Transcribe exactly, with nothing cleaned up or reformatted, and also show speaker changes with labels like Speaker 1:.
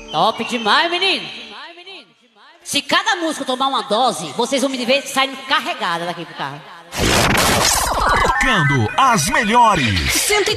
Speaker 1: Top demais, menino. Se cada músico tomar uma dose, vocês vão me ver saindo carregada daqui pro carro.
Speaker 2: Tocando as melhores.
Speaker 3: cento e